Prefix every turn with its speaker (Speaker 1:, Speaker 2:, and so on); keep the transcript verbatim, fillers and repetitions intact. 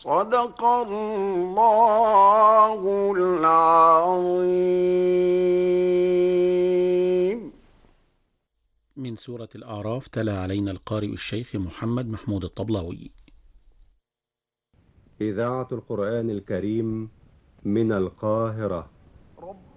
Speaker 1: صدق الله العظيم.
Speaker 2: من سورة الأعراف تلا علينا القارئ الشيخ محمد محمود الطبلاوي.
Speaker 3: إذاعة القرآن الكريم من القاهرة.